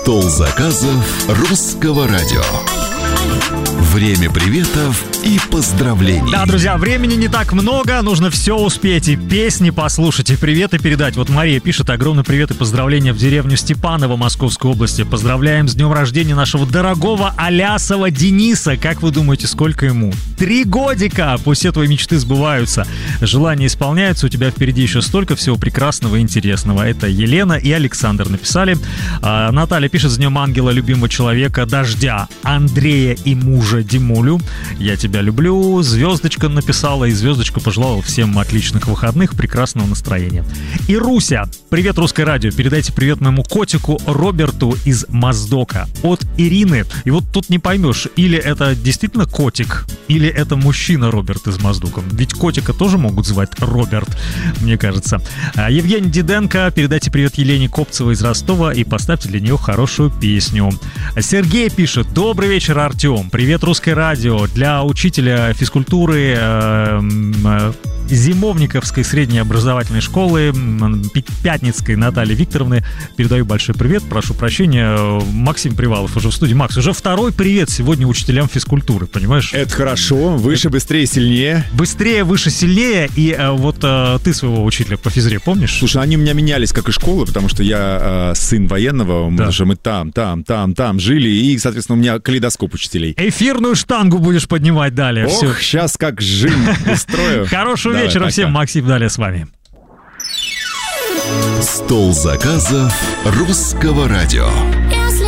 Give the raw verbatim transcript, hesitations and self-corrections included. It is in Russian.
Стол заказов русского радио. Время приветов и поздравлений. Да, друзья, времени не так много, нужно все успеть. И песни послушать, и приветы передать. Вот Мария пишет: огромный привет и поздравления в деревню Степаново Московской области. Поздравляем с днем рождения нашего дорогого Алясова Дениса. Как вы думаете, сколько ему? Три годика! Пусть все твои мечты сбываются, желания исполняются. У тебя впереди еще столько всего прекрасного и интересного. Это Елена и Александр написали. а, Наталья пишет: с днем ангела, любимого человека, дождя, Андрея и мужа Димулю. Я тебя люблю. Звездочка написала, и звездочка пожелала всем отличных выходных, прекрасного настроения. И Руся: привет, русское радио. Передайте привет моему котику Роберту из Моздока. От Ирины. И вот тут не поймешь, или это действительно котик, или это мужчина Роберт из Моздока. Ведь котика тоже могут звать Роберт, мне кажется. Евгений Диденко: передайте привет Елене Копцевой из Ростова и поставьте для нее хорошую песню. Сергей пишет: добрый вечер, Артем. Привет, русское радио. Для учителя физкультуры э, э, Зимовниковской средней образовательной школы Пятницкой Натальи Викторовны передаю большой привет. Прошу прощения, Максим Привалов уже в студии. Макс, уже второй привет сегодня учителям физкультуры, понимаешь? Это хорошо. Выше, быстрее, сильнее. Быстрее, выше, сильнее. И э, вот э, ты своего учителя по физре помнишь? Слушай, они у меня менялись как и школы, потому что я э, сын военного, Да. мы же мы там, там, там, там жили, и, соответственно, у меня калейдоскоп учителей. Эфирную штангу будешь поднимать далее. Ох, Все. сейчас как жим устрою. Хорошего Давай, вечера пока. всем. Максим далее с вами. Стол заказов русского радио.